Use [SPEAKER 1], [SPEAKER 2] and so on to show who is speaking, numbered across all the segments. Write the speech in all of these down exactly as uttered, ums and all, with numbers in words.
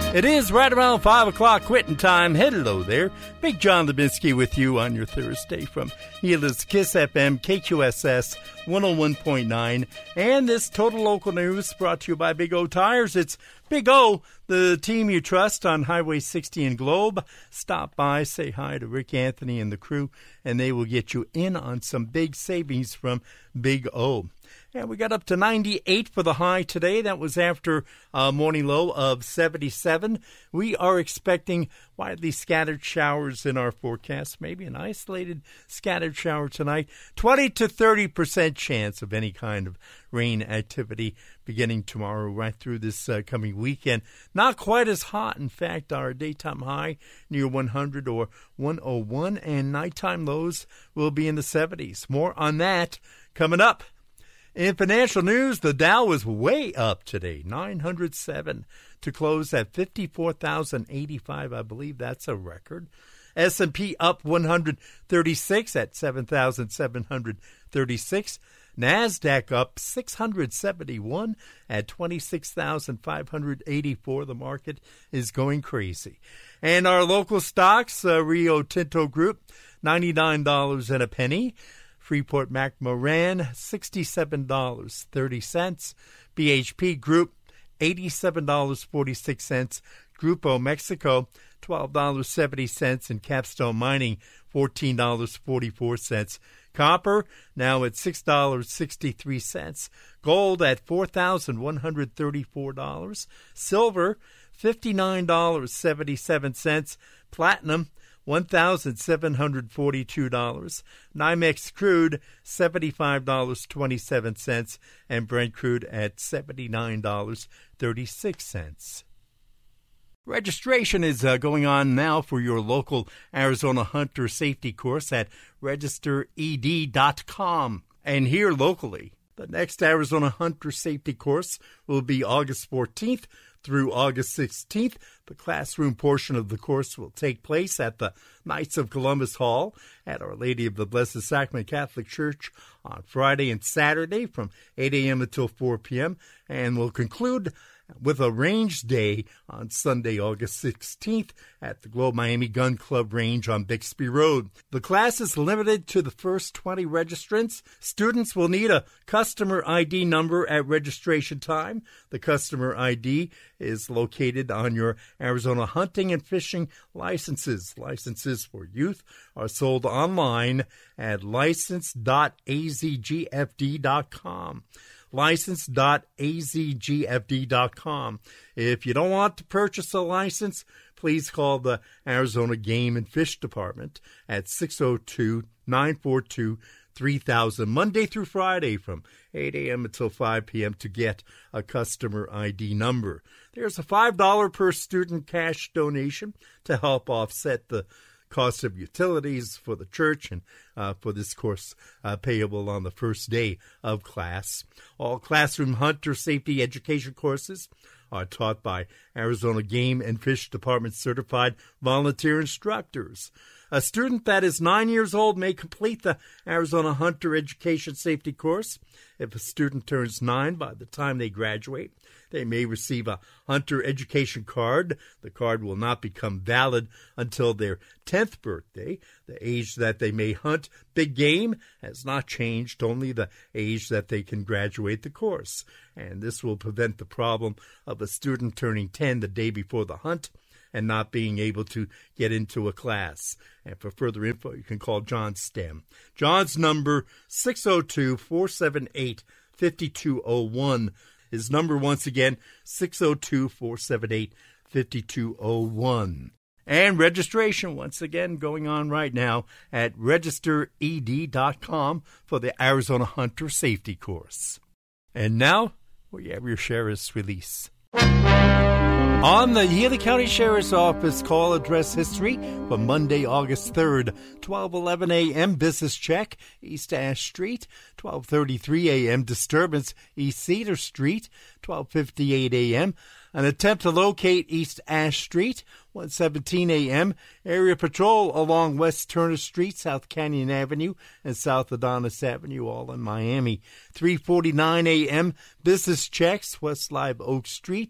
[SPEAKER 1] It is right around five o'clock quitting time. Hello there. Big John Lebinsky with you on your Thursday from Gilda's Kiss F M, K Q S S one oh one point nine. And this Total Local News brought to you by Big O Tires. It's Big O, the team you trust on Highway sixty in Globe. Stop by, say hi to Rick Anthony and the crew, and they will get you in on some big savings from Big O. And we got up to ninety-eight for the high today. That was after a morning low of seventy-seven. We are expecting widely scattered showers in our forecast, maybe an isolated scattered shower tonight. twenty to thirty percent chance of any kind of rain activity beginning tomorrow right through this uh, coming weekend. Not quite as hot. In fact, our daytime high near one hundred or one oh one, and nighttime lows will be in the seventies. More on that coming up. In financial news, the Dow was way up today, nine hundred seven to close at fifty-four thousand eighty-five. I believe that's a record. S and P up one hundred thirty-six at seven thousand seven hundred thirty-six. NASDAQ up six hundred seventy-one at twenty-six thousand five hundred eighty-four. The market is going crazy. And our local stocks, uh, Rio Tinto Group, ninety-nine dollars and a penny. Freeport McMoran, sixty-seven dollars and thirty cents. B H P Group, eighty-seven dollars and forty-six cents. Grupo Mexico, twelve dollars and seventy cents. And Capstone Mining, fourteen dollars and forty-four cents. Copper, now at six dollars and sixty-three cents. Gold at four thousand one hundred thirty-four dollars. Silver, fifty-nine dollars and seventy-seven cents. Platinum, one thousand seven hundred forty-two dollars. NYMEX crude, seventy-five dollars and twenty-seven cents. And Brent crude at seventy-nine dollars and thirty-six cents. Registration is uh, going on now for your local Arizona Hunter Safety course at register e d dot com. And here locally, the next Arizona Hunter Safety course will be August fourteenth through August sixteenth. The classroom portion of the course will take place at the Knights of Columbus Hall at Our Lady of the Blessed Sacrament Catholic Church on Friday and Saturday from eight a.m. until four p.m. and will conclude with a range day on Sunday, August sixteenth at the Globe Miami Gun Club Range on Bixby Road. The class is limited to the first twenty registrants. Students will need a customer I D number at registration time. The customer I D is located on your Arizona hunting and fishing licenses. Licenses for youth are sold online at license dot a z g f d dot com. license dot a z g f d dot com. If you don't want to purchase a license, please call the Arizona Game and Fish Department at six oh two, nine four two, three thousand, Monday through Friday from eight a.m. until five p.m. to get a customer I D number. There's a five dollars per student cash donation to help offset the cost of utilities for the church and uh, for this course uh, payable on the first day of class. All classroom hunter safety education courses are taught by Arizona Game and Fish Department certified volunteer instructors. A student that is nine years old may complete the Arizona Hunter Education Safety course. If a student turns nine by the time they graduate, they may receive a Hunter Education card. The card will not become valid until their tenth birthday. The age that they may hunt big game has not changed, only the age that they can graduate the course. And this will prevent the problem of a student turning ten the day before the hunt and not being able to get into a class. And for further info, you can call John Stem. John's number, six oh two, four seven eight, five two oh one. His number, once again, six oh two, four seven eight, five two oh one. And registration, once again, going on right now at register e d dot com for the Arizona Hunter Safety course. And now, we have your sheriff's release. On the Gila County Sheriff's Office call address history for Monday, August third, twelve eleven a.m. business check, East Ash Street, twelve thirty-three a.m. disturbance, East Cedar Street, twelve fifty-eight a.m. An attempt to locate East Ash Street, one seventeen a.m. Area patrol along West Turner Street, South Canyon Avenue, and South Adonis Avenue, all in Miami. three forty-nine a.m. business checks, West Live Oak Street,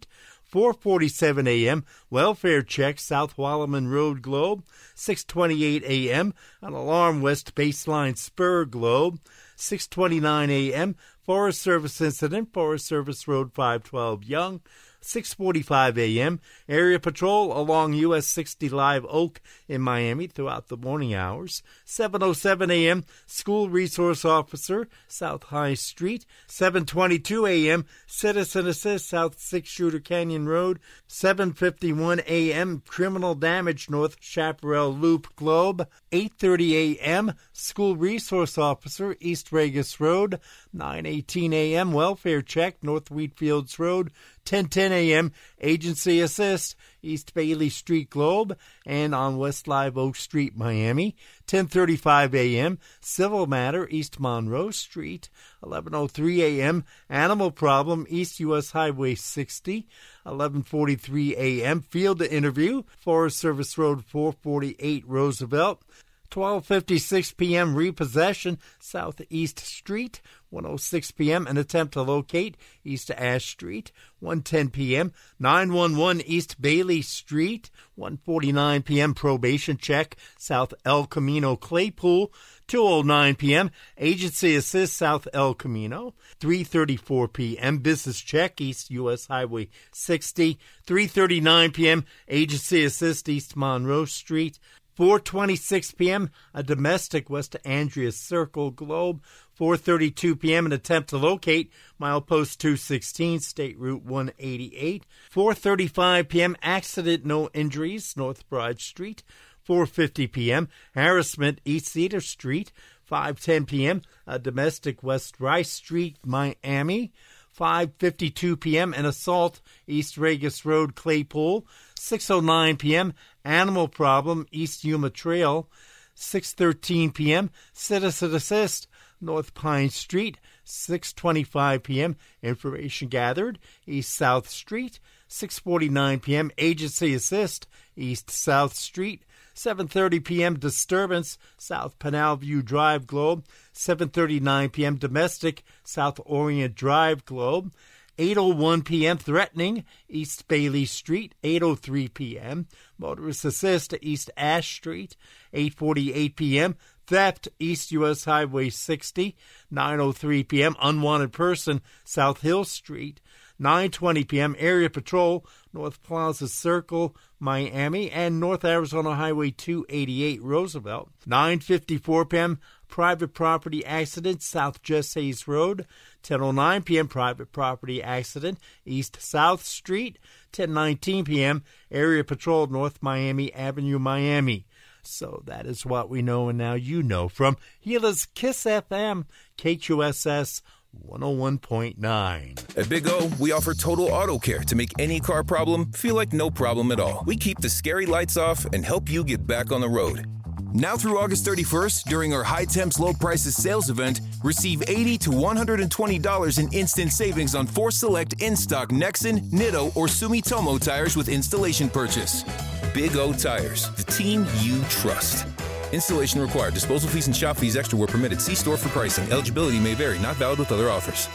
[SPEAKER 1] four forty-seven a.m. welfare check South Wallaman Road Globe. six twenty-eight a.m. an alarm West Baseline Spur Globe. six twenty-nine a.m. Forest Service incident, Forest Service Road five twelve Young. six forty-five a.m. area patrol along U S sixty Live Oak in Miami throughout the morning hours. seven oh seven a.m. school resource officer, South High Street. seven twenty-two a.m. citizen assist, South Six Shooter Canyon Road. seven fifty-one a.m. criminal damage, North Chaparral Loop Globe. eight thirty a.m. school resource officer, East Regis Road. nine eighteen a.m. welfare check, North Wheatfields Road. ten ten a.m. agency assist, East Bailey Street Globe, and on West Live Oak Street, Miami. ten thirty-five a.m. civil matter, East Monroe Street. eleven oh three a.m. animal problem, East U S Highway sixty. eleven forty-three a.m. field interview, Forest Service Road four forty-eight Roosevelt. twelve fifty-six p.m. repossession, Southeast Street. one oh six p.m. an attempt to locate, East Ash Street. one ten p.m. nine one one East Bailey Street. one forty-nine p.m. probation check, South El Camino Claypool. two oh nine p.m. agency assist, South El Camino. three thirty-four p.m. business check, East U S Highway sixty. three thirty-nine p.m. agency assist, East Monroe Street. four twenty-six p.m. a domestic, West Andreas Circle Globe. four thirty-two p.m. an attempt to locate, milepost two sixteen, State Route one eighty-eight. four thirty-five p.m. accident, no injuries, North Broad Street. four fifty p.m. harassment, East Cedar Street. five ten p.m. a domestic, West Rice Street, Miami. five fifty-two p.m. an assault, East Regis Road, Claypool. six oh nine p.m. animal problem, East Yuma Trail. six thirteen p.m. citizen assist, North Pine Street. six twenty-five p.m. information gathered, East South Street. six forty-nine p.m. agency assist, East South Street. seven thirty p.m. disturbance, South Pinal View Drive Globe. seven thirty-nine p.m. domestic, South Orient Drive Globe. eight oh one p.m. threatening, East Bailey Street. eight oh three p.m. motorist assist, East Ash Street. eight forty-eight p.m. theft, East U S Highway sixty. nine oh three p.m. unwanted person, South Hill Street. nine twenty p.m. area patrol, North Plaza Circle, Miami, and North Arizona Highway two eighty-eight, Roosevelt. nine fifty-four p.m. private property accident, South Jesse's Road. ten oh nine p.m. private property accident, East South Street. ten nineteen p.m. area patrol, North Miami Avenue, Miami. So that is what we know, and now you know from Gila's Kiss F M, K Q S S one oh one point nine.
[SPEAKER 2] At Big O, we offer total auto care to make any car problem feel like no problem at all. We keep the scary lights off and help you get back on the road. Now through August thirty-first, during our High Temps Low Prices sales event, receive eighty to one hundred twenty dollars in instant savings on four select in-stock Nexen, Nitto, or Sumitomo tires with installation purchase. Big O Tires, the team you trust. Installation required. Disposal fees and shop fees extra were permitted. See store for pricing. Eligibility may vary. Not valid with other offers.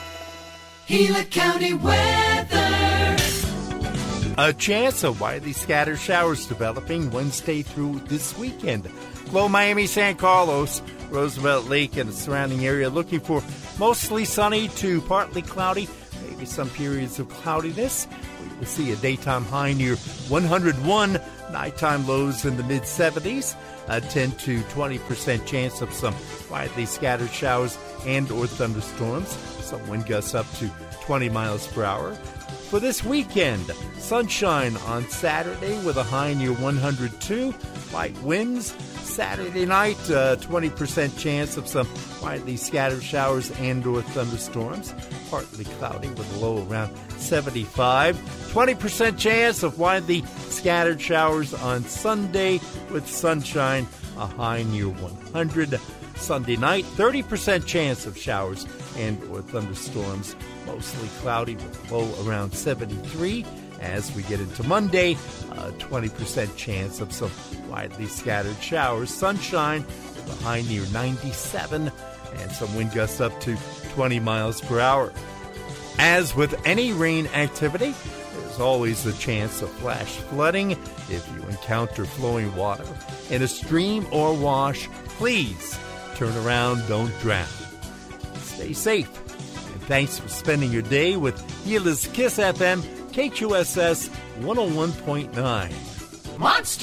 [SPEAKER 3] Gila County weather.
[SPEAKER 1] A chance of widely scattered showers developing Wednesday through this weekend. Low Miami, San Carlos, Roosevelt Lake, and the surrounding area looking for mostly sunny to partly cloudy, maybe some periods of cloudiness. We will see a daytime high near one hundred one, nighttime lows in the mid seventies. A ten to twenty percent chance of some widely scattered showers and or thunderstorms. Some wind gusts up to twenty miles per hour. For this weekend, sunshine on Saturday with a high near one hundred two. Light winds. Saturday night, uh, twenty percent chance of some widely scattered showers and or thunderstorms. Partly cloudy with a low around seventy-five. twenty percent chance of widely scattered showers on Sunday with sunshine, a high near one hundred. Sunday night, thirty percent chance of showers and or thunderstorms. Mostly cloudy with a low around seventy-three. As we get into Monday, a twenty percent chance of some widely scattered showers. Sunshine with a high near ninety-seven and some wind gusts up to twenty miles per hour. As with any rain activity, there's There's always the chance of flash flooding. If you encounter flowing water in a stream or wash, please turn around, don't drown. Stay safe. And thanks for spending your day with Gila's Kiss F M, K Q S S one oh one point nine.
[SPEAKER 3] Monster!